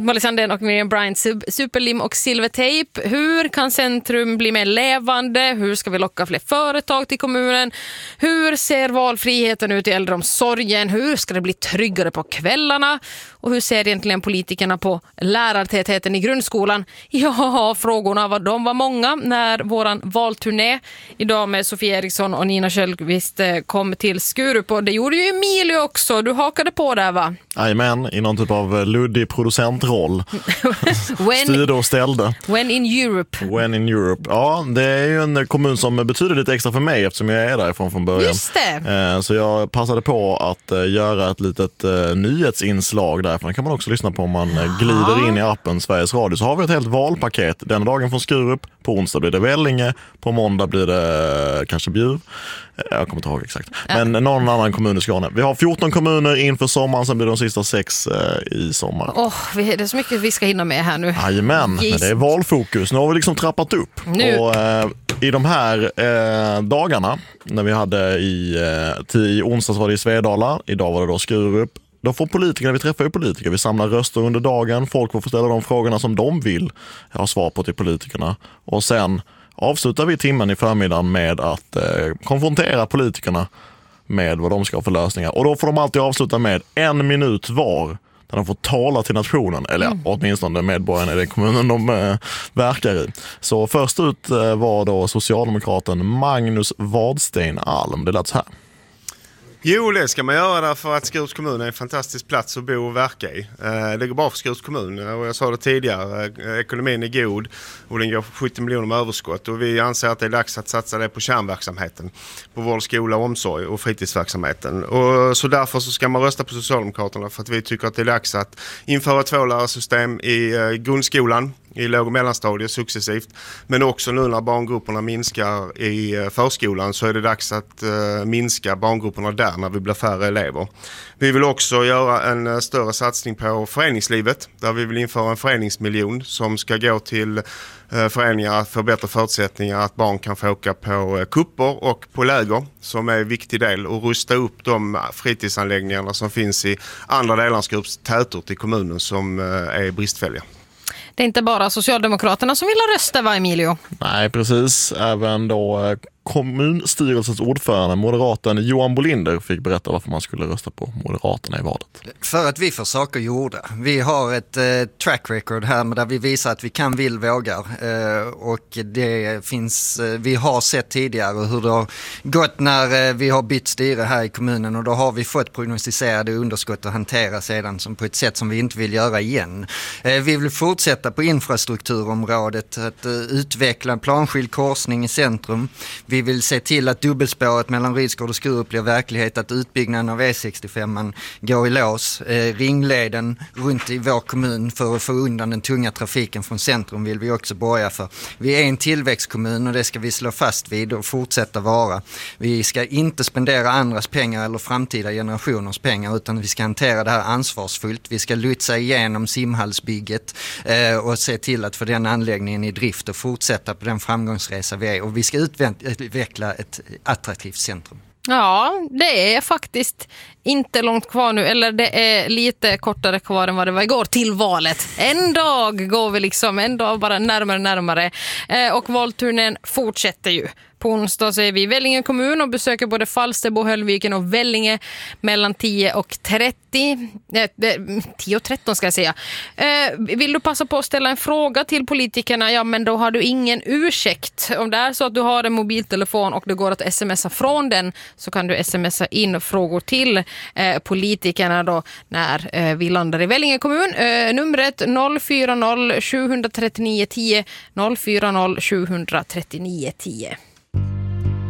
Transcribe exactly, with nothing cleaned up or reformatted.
Molly Sandén och Miriam Bryant, superlim och silvertejp. Hur kan centrum bli mer levande? Hur ska vi locka fler företag till kommunen? Hur ser valfriheten ut i äldreomsorgen? Hur ska det bli tryggare på kvällarna? Och hur ser egentligen politikerna på lärartätheten i grundskolan? Ja, frågorna var, de var många när våran valturné idag med Sofia Eriksson och Nina Kjellqvist kom till Skurup. Och det gjorde ju Emilio också. Du hakade på där, va? Jajamän, i någon typ av luddig producentroll. Styrde och ställde. When in Europe. When in Europe. Ja, det är ju en kommun som betyder lite extra för mig eftersom jag är därifrån från början. Just det. Så jag passade på att göra ett litet nyhetsinslag därifrån. Det kan man också lyssna på om man glider in i appen Sveriges Radio. Så har vi ett helt valpaket. Den dagen från Skurup, på onsdag blir det Vellinge, på måndag blir det kanske Bjuv. Jag kommer inte ihåg exakt. Men ja. Någon annan kommun i Skåne. Vi har fjorton kommuner inför sommaren, sen blir de sista sex eh, i sommar. Åh, oh, det är så mycket vi ska hinna med här nu. Jajamän, men det är valfokus. Nu har vi liksom trappat upp. Nu. Och eh, i de här eh, dagarna, när vi hade i, eh, till, i onsdags var det i Svedala, idag var det då Skurup. Då får politikerna, vi träffar ju politiker, vi samlar röster under dagen, folk får ställa de frågorna som de vill ha svar på till politikerna. Och sen avslutar vi timmen i förmiddagen med att eh, konfrontera politikerna med vad de ska ha för lösningar. Och då får de alltid avsluta med en minut var där de får tala till nationen, eller mm. ja, åtminstone medborgarna i den kommunen de eh, verkar i. Så först ut eh, var då socialdemokraten Magnus Wadsten Alm. Det lät så här. Jo, det ska man göra därför att Skurups kommun är en fantastisk plats att bo och verka i. Det går bra för Skurups kommun och jag sa det tidigare, ekonomin är god och den går sjuttio miljoner med överskott och vi anser att det är dags att satsa det på kärnverksamheten, på vård, skola, omsorg och fritidsverksamheten. Och så därför så ska man rösta på Socialdemokraterna för att vi tycker att det är dags att införa tvålärarsystem i grundskolan, i låg- och mellanstadiet successivt. Men också nu när barngrupperna minskar i förskolan så är det dags att uh, minska barngrupperna där när vi blir färre elever. Vi vill också göra en uh, större satsning på föreningslivet där vi vill införa en föreningsmiljon som ska gå till uh, föreningar för bättre förutsättningar att barn kan få åka på uh, kupper och på läger som är en viktig del och rusta upp de fritidsanläggningarna som finns i andra delar av Skurups tätort i kommunen som uh, är bristfälliga. Det är inte bara Socialdemokraterna som vill ha rösta, va, Emilio? Nej, precis. Även då kommunstyrelsens ordförande, moderaten Johan Bolinder, fick berätta varför man skulle rösta på Moderaterna i valet. För att vi får saker gjorda. Vi har ett eh, track record här med där vi visar att vi kan, vill, vågar. Eh, och det finns, eh, vi har sett tidigare hur det har gått när eh, vi har bytt styre här i kommunen och då har vi fått prognostiserade underskott att hantera sedan som på ett sätt som vi inte vill göra igen. Eh, vi vill fortsätta på infrastrukturområdet att eh, utveckla en planskild korsning i centrum. Vi vill se till att dubbelspåret mellan Rydsgård och Skurup blir verklighet, att utbyggnaden av E sextiofem går i lås. Eh, ringleden runt i vår kommun för att få undan den tunga trafiken från centrum vill vi också borga för. Vi är en tillväxtkommun och det ska vi slå fast vid och fortsätta vara. Vi ska inte spendera andras pengar eller framtida generationers pengar utan vi ska hantera det här ansvarsfullt. Vi ska lutsa igenom simhallsbygget eh, och se till att få den anläggningen i drift och fortsätta på den framgångsresa vi är. Och vi ska utveckla utveckla ett attraktivt centrum. Ja, det är faktiskt inte långt kvar nu, eller det är lite kortare kvar än vad det var igår till valet. En dag går vi liksom, en dag bara närmare närmare eh, och valturnen fortsätter ju. På onsdag så är vi i Vellinge kommun och besöker både Falsterbo, Höllviken och Vellinge mellan tio och trettio. Eh, tio och tretton ska jag säga. Eh, vill du passa på att ställa en fråga till politikerna? Ja, men då har du ingen ursäkt. Om det är så att du har en mobiltelefon och det går att smsa från den så kan du smsa in frågor till eh, politikerna då när eh, vi landar i Vellinge kommun. Eh, numret noll fyra noll sju tre nio tio noll fyra noll sju tre nio tio.